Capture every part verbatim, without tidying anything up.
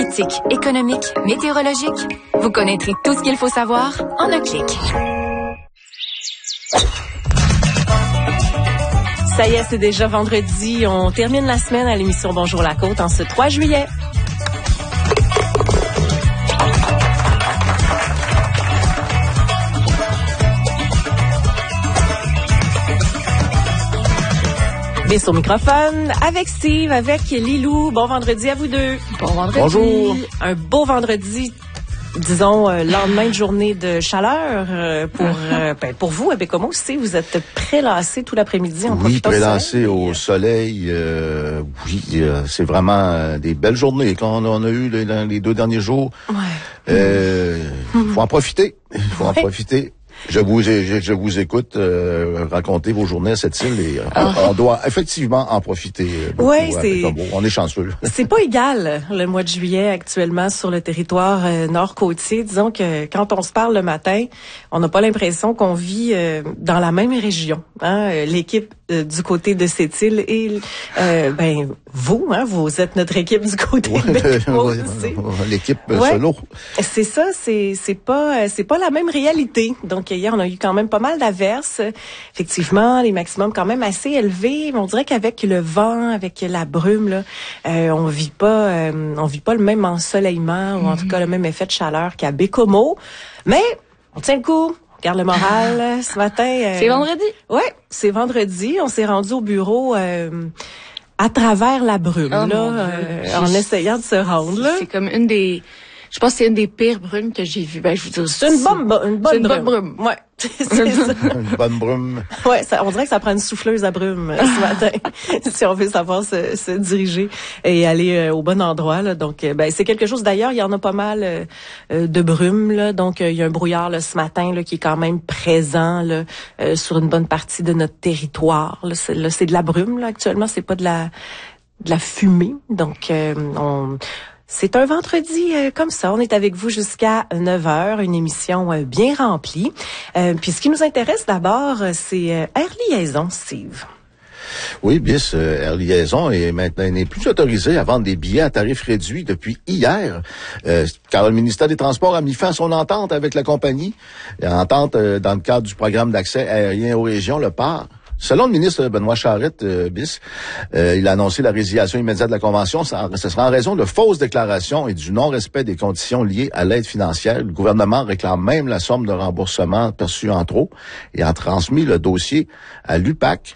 politique, économique, météorologique. Vous connaîtrez tout ce qu'il faut savoir en un clic. Ça y est, c'est déjà vendredi. On termine la semaine à l'émission Bonjour la Côte en ce trois juillet. Et au microphone, avec Steve, avec Lilou. Bon vendredi à vous deux. Bon vendredi. Bonjour. Un beau vendredi, disons, euh, lendemain de journée de chaleur euh, pour euh, ben, pour vous, à Bécomo aussi. Vous êtes prélassés tout l'après-midi en Oui, profitant du prélassés soleil. au soleil. Euh, oui, euh, c'est vraiment euh, des belles journées qu'on on a eues les, les deux derniers jours. Ouais. Euh, Mm. faut en profiter. Il faut en Ouais. profiter. Je vous, je, je vous écoute euh, raconter vos journées à cette île et euh, Ah. on doit effectivement en profiter. beaucoup Ouais, à c'est- Bécomo. On est chanceux. C'est pas égal le mois de juillet actuellement sur le territoire euh, nord-côtier. Disons que quand on se parle le matin, on n'a pas l'impression qu'on vit euh, dans la même région. Hein? Euh, L'équipe euh, du côté de cette île et euh, ben vous, hein, vous êtes notre équipe du côté de Bécomo aussi. L'équipe euh, Ouais. solo. C'est ça, c'est c'est pas euh, c'est pas la même réalité. Donc hier on a eu quand même pas mal d'averses. Effectivement, les maximums quand même assez élevés, mais on dirait qu'avec le vent, avec la brume là, euh, on vit pas euh, on vit pas le même ensoleillement ou en tout cas le même effet de chaleur qu'à Bécomo. Mais on tient le coup. On garde le moral ce matin. euh, C'est vendredi. Ouais, c'est vendredi. On s'est rendu au bureau euh, à travers la brume Oh, là, mon Dieu. euh, en essayant de se rendre là. C'est comme une des... Je pense que c'est une des pires brumes que j'ai vues. Ben, je veux dire, C'est une bonne, une bonne C'est une bonne brume. brume. Ouais, c'est ça. Une bonne brume. Ouais, ça, on dirait que ça prend une souffleuse à brume euh, ce matin, si on veut savoir se, se diriger et aller euh, au bon endroit. Là. Donc, euh, ben c'est quelque chose. D'ailleurs, il y en a pas mal euh, euh, de brume. Là. Donc, euh, il y a un brouillard là, ce matin là, qui est quand même présent là, euh, sur une bonne partie de notre territoire. Là, c'est, là, c'est de la brume là, actuellement. C'est pas de la de la fumée. Donc, euh, on c'est un vendredi euh, comme ça. On est avec vous jusqu'à neuf heures, une émission euh, bien remplie. Euh, puis ce qui nous intéresse d'abord, euh, c'est euh, Air Liaison, Steve. Oui, bis, euh, Air Liaison est maintenant n'est plus autorisé à vendre des billets à tarif réduit depuis hier, euh, car le ministère des Transports a mis fin à son entente avec la compagnie, entente euh, dans le cadre du programme d'accès aérien aux régions, le P A R. Selon le ministre Benoît Charette, euh, bis, euh, il a annoncé la résiliation immédiate de la convention. Ça, ce sera en raison de fausses déclarations et du non-respect des conditions liées à l'aide financière. Le gouvernement réclame même la somme de remboursement perçue en trop et a transmis le dossier à l'U P A C.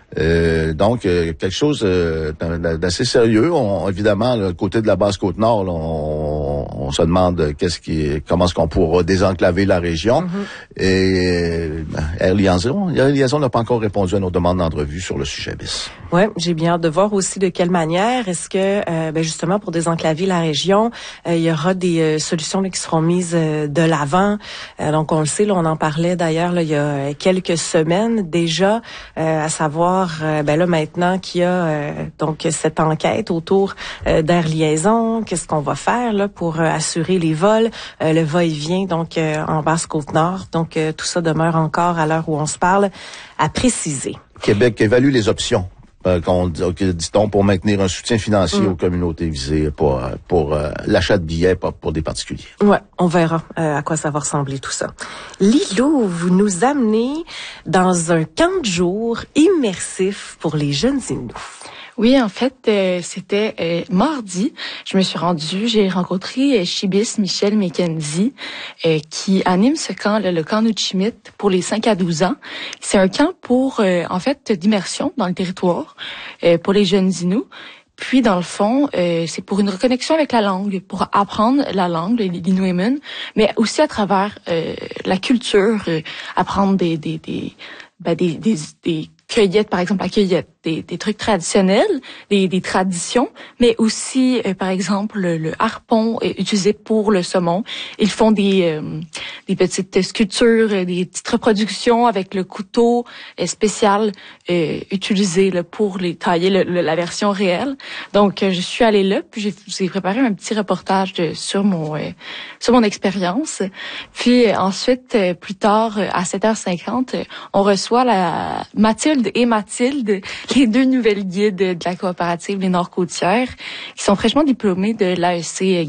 Euh, donc, euh, quelque chose euh, d'assez sérieux. On, évidemment, le côté de la Basse-Côte-Nord, là, on, on se demande qu'est-ce qui, comment est-ce qu'on pourra désenclaver la région. Mm-hmm. Et euh, Air Liaison, Air Liaison n'a pas encore répondu à nos demandes d'entrevue sur le sujet bis. Ouais, j'ai bien hâte de voir aussi de quelle manière est-ce que, euh, ben justement, pour désenclaver la région, euh, il y aura des euh, solutions là, qui seront mises euh, de l'avant. Euh, donc, on le sait, là, on en parlait d'ailleurs là, il y a quelques semaines déjà, euh, à savoir Euh, ben là maintenant qu'il y a euh, donc cette enquête autour euh, d'Air Liaison, qu'est-ce qu'on va faire là pour euh, assurer les vols, euh, le va-et-vient donc euh, en Basse-Côte-Nord. Donc euh, tout ça demeure encore à l'heure où on se parle à préciser. Québec évalue les options. Euh, qu'on dit-on pour maintenir un soutien financier mm. aux communautés visées pour pour euh, l'achat de billets pour, pour des particuliers. Ouais, on verra euh, à quoi ça va ressembler tout ça. Lilou, vous nous amenez dans un camp de jour immersif pour les jeunes Inuits. Oui, en fait, euh, c'était euh, mardi. Je me suis rendue, j'ai rencontré euh, Chibis Michel McKenzie euh, qui anime ce camp, le, le camp Nuchimit, pour les cinq à douze ans. C'est un camp pour, euh, en fait, d'immersion dans le territoire euh, pour les jeunes Inuits. Puis, dans le fond, euh, c'est pour une reconnexion avec la langue, pour apprendre la langue, l'Inuimun, mais aussi à travers euh, la culture, euh, apprendre des des des, ben, des des des cueillettes, par exemple la cueillette, des, des trucs traditionnels, des, des traditions, mais aussi, euh, par exemple, le, le harpon est utilisé pour le saumon. Ils font des euh, des petites sculptures, des petites reproductions avec le couteau euh, spécial euh, utilisé là, pour les tailler le, le, la version réelle. Donc, euh, je suis allée là, puis j'ai, j'ai préparé un petit reportage de, sur mon euh, sur mon expérience. Puis euh, ensuite, euh, plus tard, euh, à sept heures cinquante, euh, on reçoit la Mathilde et Mathilde, les deux nouvelles guides de la coopérative Les Nord-Côtières, qui sont fraîchement diplômées de l'A E C